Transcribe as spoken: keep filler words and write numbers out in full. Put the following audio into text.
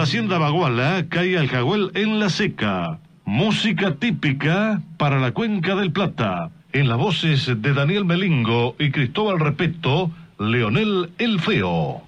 Hacienda Baguala, calle Aljahuel en La Seca. Música típica para la Cuenca del Plata. En las voces de Daniel Melingo y Cristóbal Repeto, Leonel el Feo.